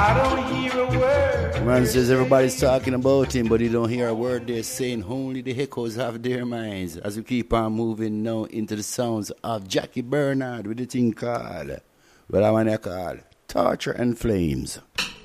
I don't hear a word. Man says everybody's talking about him, but you don't hear a word they're saying. Only the echoes have their minds. As we keep on moving now into the sounds of Jackie Bernard with the thing called, what I want to call, Torture and Flames.